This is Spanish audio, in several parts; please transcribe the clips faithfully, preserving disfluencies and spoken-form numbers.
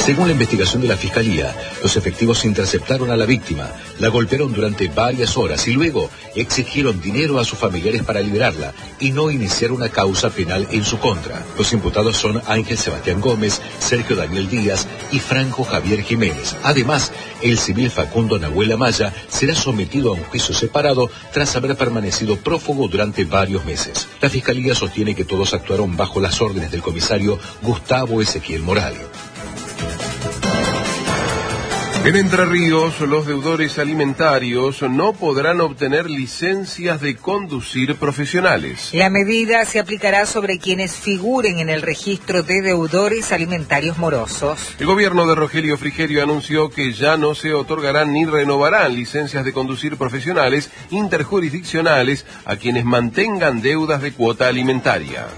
Según la investigación de la Fiscalía, los efectivos interceptaron a la víctima, la golpearon durante varias horas y luego exigieron dinero a sus familiares para liberarla y no iniciar una causa penal en su contra. Los imputados son Ángel Sebastián Gómez, Sergio Daniel Díaz y Franco Javier Jiménez. Además, el civil Facundo Nahuel Amaya será sometido a un juicio separado tras haber permanecido prófugo durante varios meses. La Fiscalía sostiene que todos actuaron bajo las órdenes del comisario Gustavo Ezequiel Moral. En Entre Ríos, los deudores alimentarios no podrán obtener licencias de conducir profesionales. La medida se aplicará sobre quienes figuren en el registro de deudores alimentarios morosos. El gobierno de Rogelio Frigerio anunció que ya no se otorgarán ni renovarán licencias de conducir profesionales interjurisdiccionales a quienes mantengan deudas de cuota alimentaria.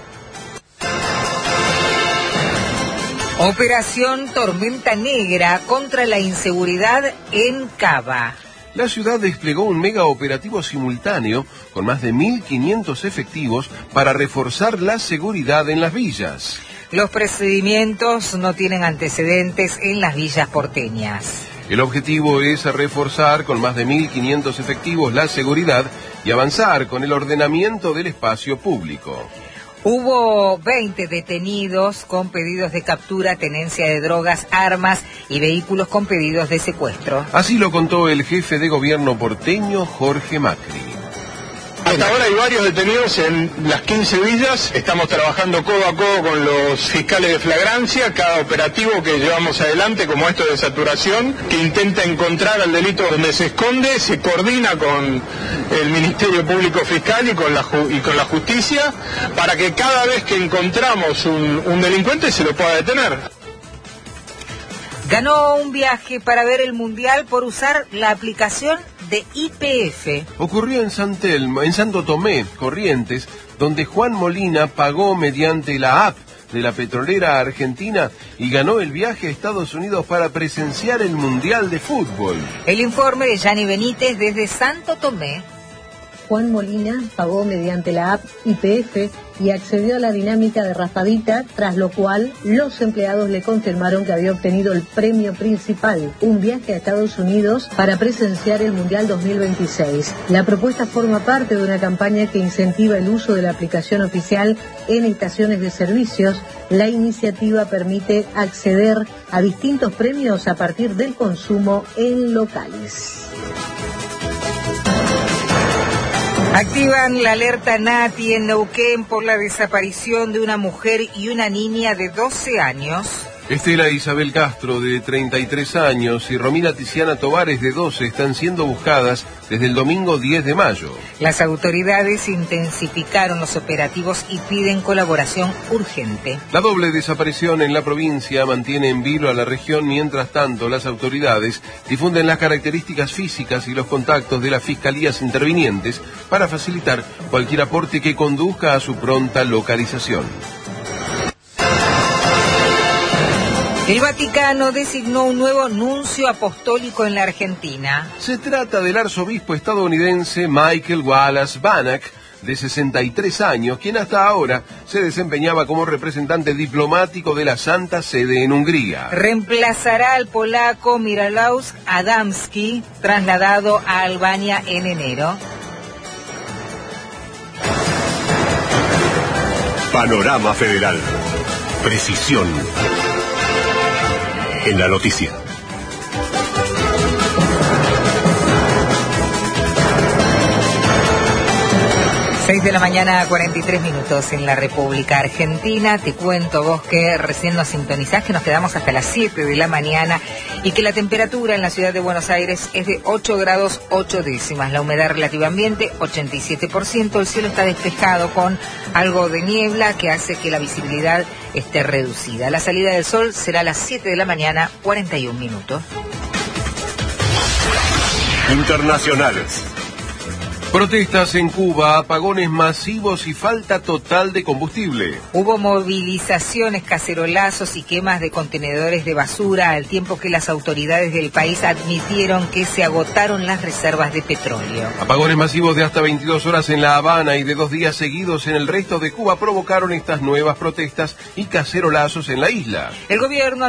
Operación Tormenta Negra contra la inseguridad en Cava. La ciudad desplegó un mega operativo simultáneo con más de mil quinientos efectivos para reforzar la seguridad en las villas. Los procedimientos no tienen antecedentes en las villas porteñas. El objetivo es reforzar con más de mil quinientos efectivos la seguridad y avanzar con el ordenamiento del espacio público. Hubo veinte detenidos con pedidos de captura, tenencia de drogas, armas y vehículos con pedidos de secuestro. Así lo contó el jefe de gobierno porteño, Jorge Macri. Hasta ahora hay varios detenidos en las quince villas. Estamos trabajando codo a codo con los fiscales de flagrancia. Cada operativo que llevamos adelante, como esto de saturación, que intenta encontrar al delito donde se esconde, se coordina con el Ministerio Público Fiscal y con la, y con la justicia, para que cada vez que encontramos un, un delincuente se lo pueda detener. Ganó un viaje para ver el Mundial por usar la aplicación de Y P F. Ocurrió en San Telmo, en Santo Tomé, Corrientes, donde Juan Molina pagó mediante la app de la petrolera argentina y ganó el viaje a Estados Unidos para presenciar el Mundial de Fútbol. El informe de Yanni Benítez desde Santo Tomé. Juan Molina pagó mediante la app Y P F y accedió a la dinámica de raspadita, tras lo cual los empleados le confirmaron que había obtenido el premio principal, un viaje a Estados Unidos para presenciar el Mundial dos mil veintiséis. La propuesta forma parte de una campaña que incentiva el uso de la aplicación oficial en estaciones de servicios. La iniciativa permite acceder a distintos premios a partir del consumo en locales. Activan la alerta Nati en Neuquén por la desaparición de una mujer y una niña de doce años. Estela Isabel Castro, de treinta y tres años, y Romina Tiziana Tovares, de doce, están siendo buscadas desde el domingo diez de mayo. Las autoridades intensificaron los operativos y piden colaboración urgente. La doble desaparición en la provincia mantiene en vilo a la región. Mientras tanto, las autoridades difunden las características físicas y los contactos de las fiscalías intervinientes para facilitar cualquier aporte que conduzca a su pronta localización. El Vaticano designó un nuevo nuncio apostólico en la Argentina. Se trata del arzobispo estadounidense Michael Wallace Banach, de sesenta y tres años, quien hasta ahora se desempeñaba como representante diplomático de la Santa Sede en Hungría. Reemplazará al polaco Mirolaus Adamski, trasladado a Albania en enero. Panorama Federal. Precisión en la noticia. seis de la mañana, cuarenta y tres minutos en la República Argentina. Te cuento vos que recién nos sintonizás, que nos quedamos hasta las siete de la mañana y que la temperatura en la ciudad de Buenos Aires es de ocho grados ocho décimas. La humedad relativa ambiente, ochenta y siete por ciento. El cielo está despejado con algo de niebla que hace que la visibilidad esté reducida. La salida del sol será a las siete de la mañana, cuarenta y un minutos. Internacionales. Protestas en Cuba, apagones masivos y falta total de combustible. Hubo movilizaciones, cacerolazos y quemas de contenedores de basura, al tiempo que las autoridades del país admitieron que se agotaron las reservas de petróleo. Apagones masivos de hasta veintidós horas en La Habana y de dos días seguidos en el resto de Cuba provocaron estas nuevas protestas y cacerolazos en la isla. El gobierno